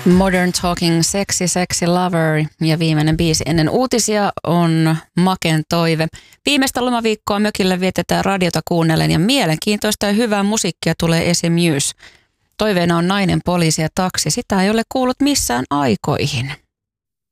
Modern Talking, Sexy Lover ja viimeinen biisi ennen uutisia on Maken toive. Viimeistä lomaviikkoa mökillä vietetään radiota kuunnellen ja mielenkiintoista ja hyvää musiikkia tulee esiin myös. Toiveena on nainen, poliisi ja taksi. Sitä ei ole kuullut missään aikoihin.